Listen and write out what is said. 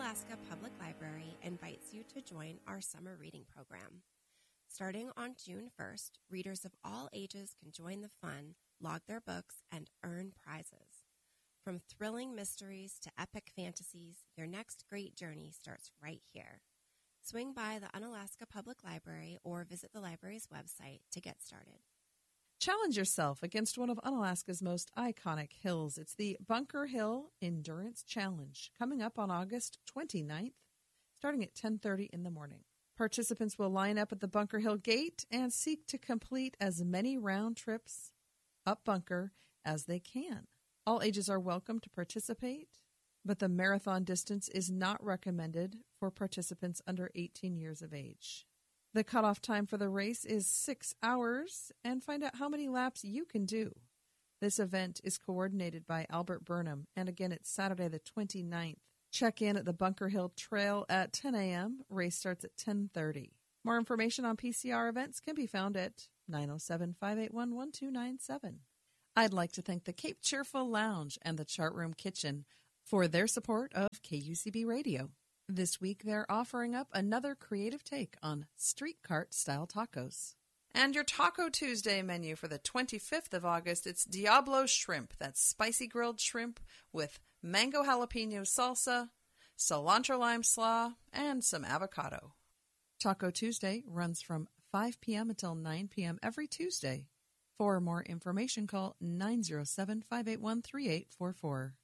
Unalaska Public Library invites you to join our summer reading program. Starting on June 1st, readers of all ages can join the fun, log their books, and earn prizes. From thrilling mysteries to epic fantasies, your next great journey starts right here. Swing by the Unalaska Public Library or visit the library's website to get started. Challenge yourself against one of Unalaska's most iconic hills. It's the Bunker Hill Endurance Challenge, coming up on August 29th, starting at 10:30 in the morning. Participants will line up at the Bunker Hill Gate and seek to complete as many round trips up Bunker as they can. All ages are welcome to participate, but the marathon distance is not recommended for participants under 18 years of age. The cutoff time for the race is 6 hours, and find out how many laps you can do. This event is coordinated by Albert Burnham, and again, it's Saturday the 29th. Check in at the Bunker Hill Trail at 10 a.m. Race starts at 10:30. More information on PCR events can be found at 907-581-1297. I'd like to thank the Cape Cheerful Lounge and the Chart Room Kitchen for their support of KUCB Radio. This week, they're offering up another creative take on street cart-style tacos. And your Taco Tuesday menu for the 25th of August, it's Diablo Shrimp. That's spicy grilled shrimp with mango jalapeno salsa, cilantro lime slaw, and some avocado. Taco Tuesday runs from 5 p.m. until 9 p.m. every Tuesday. For more information, call 907-581-3844.